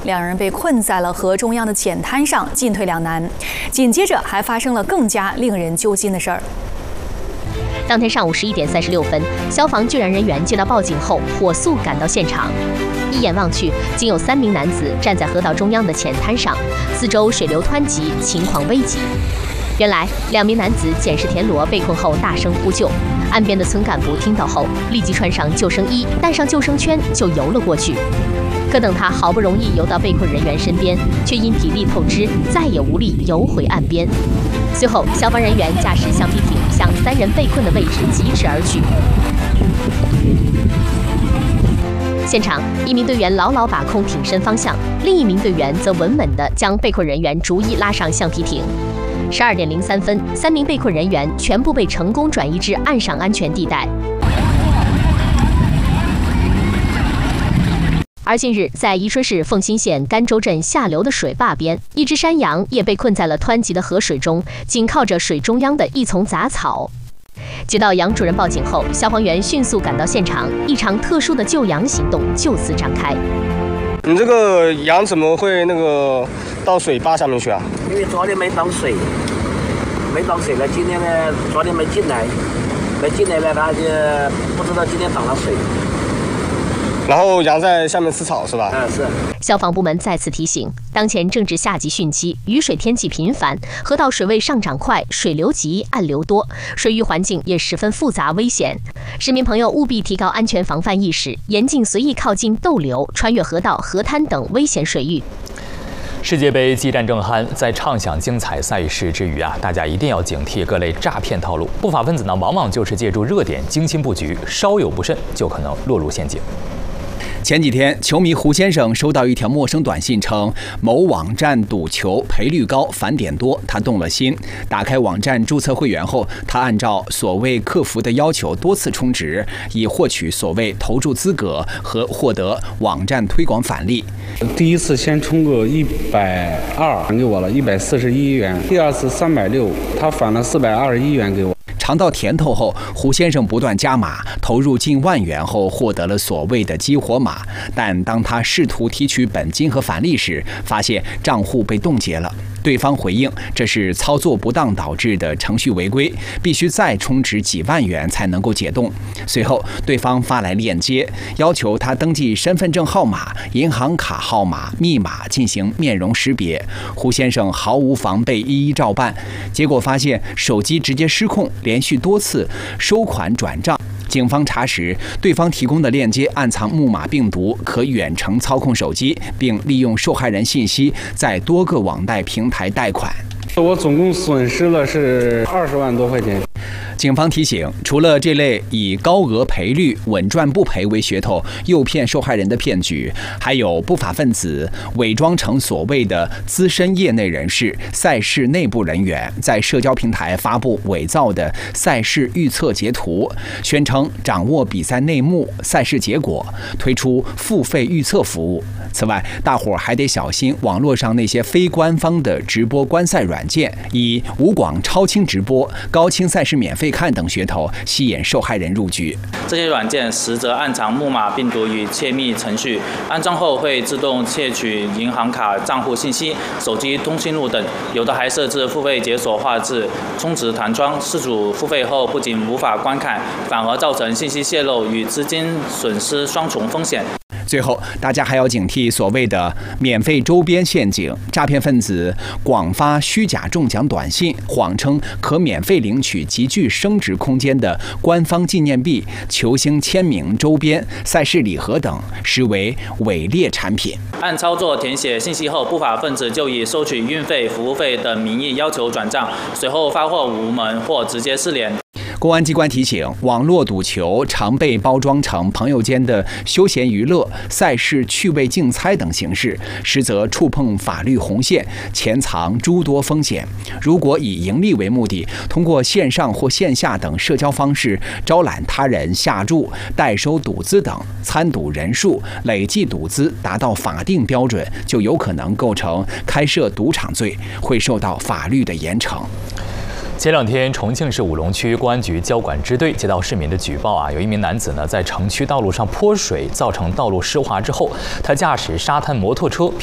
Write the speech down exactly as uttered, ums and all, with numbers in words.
两人被困在了河中央的浅滩上，进退两难。紧接着还发生了更加令人揪心的事儿。 当天上午十一点三十六分，消防救援人员接到报警后，火速赶到现场。一眼望去，仅有三名男子站在河道中央的浅滩上，四周水流湍急，情况危急。原来，两名男子捡拾田螺被困后大声呼救，岸边的村干部听到后，立即穿上救生衣，戴上救生圈就游了过去。可等他好不容易游到被困人员身边，却因体力透支，再也无力游回岸边。随后，消防人员驾驶橡皮艇向三人被困的位置疾驰而去。现场，一名队员牢牢把控艇身方向，另一名队员则稳稳地将被困人员逐一拉上橡皮艇。十二点零三分，三名被困人员全部被成功转移至岸上安全地带。而近日，在宜春市凤新县甘州镇下流的水坝边，一只山羊也被困在了湍急的河水中，紧靠着水中央的一丛杂草。接到羊主人报警后，消防员迅速赶到现场，一场特殊的救羊行动就此展开。 你这个羊怎么会那个到水坝下面去啊？ 因为昨天没涨水，没涨水了，今天呢，昨天没进来，没进来呢，它就不知道今天涨了水。 然后羊在下面吃草是吧？ 嗯，是。 消防部门再次提醒，当前正值夏季汛期，雨水天气频繁，河道水位上涨快，水流急，岸流多，水域环境也十分复杂危险。市民朋友务必提高安全防范意识，严禁随意靠近逗留、穿越河道、河滩等危险水域。 世界杯激战正酣，在畅享精彩赛事之余啊，大家一定要警惕各类诈骗套路。不法分子呢，往往就是借助热点精心布局，稍有不慎就可能落入陷阱。 前几天，球迷胡先生收到一条陌生短信，称某网站赌球赔率高、返点多，他动了心。打开网站注册会员后，他按照所谓客服的要求多次充值，以获取所谓投注资格和获得网站推广返利。 第一次先充个一百二返给我了，一百四十一元；第二次三百六，他返了四百二十一元给我。 尝到甜头后，胡先生不断加码，投入近万元后获得了所谓的激活码。但当他试图提取本金和返利时，发现账户被冻结了。对方回应，这是操作不当导致的程序违规，必须再充值几万元才能够解冻。随后，对方发来链接，要求他登记身份证号码、银行卡号码、密码进行面容识别。胡先生毫无防备，一一照办，结果发现手机直接失控，连续多次收款转账。警方查实，对方提供的链接暗藏木马病毒，可远程操控手机，并利用受害人信息在多个网贷平台贷款。 我总共损失了是二十万多块钱。 警方提醒，除了这类以高额赔率、稳赚不赔为噱头诱骗受害人的骗局，还有不法分子伪装成所谓的资深业内人士、赛事内部人员，在社交平台发布伪造的赛事预测截图，宣称掌握比赛内幕、赛事结果，推出付费预测服务。此外，大伙儿还得小心网络上那些非官方的直播观赛软件，以无广超清直播、高清赛事免费看等噱头吸引受害人入局。 这些软件实则暗藏木马病毒与窃密程序，安装后会自动窃取银行卡账户信息、手机通讯录等，有的还设置付费解锁画质、充值弹窗，事主付费后不仅无法观看，反而造成信息泄露与资金损失双重风险。 最后，大家还要警惕所谓的免费周边陷阱，诈骗分子广发虚假中奖短信，谎称可免费领取极具升值空间的官方纪念币、球星签名周边、赛事礼盒等，实为伪劣产品。 按操作填写信息后，不法分子就以收取运费、服务费等名义要求转账，随后发货无门或直接失联。 公安机关提醒，网络赌球常被包装成朋友间的休闲娱乐、赛事趣味竞猜等形式，实则触碰法律红线，潜藏诸多风险。如果以盈利为目的，通过线上或线下等社交方式招揽他人下注、代收赌资等，参赌人数、累计赌资达到法定标准，就有可能构成开设赌场罪，会受到法律的严惩。 前两天，重庆市五龙区公安局交管支队接到市民的举报啊，有一名男子呢在城区道路上泼水，造成道路湿滑之后，他驾驶沙滩摩托车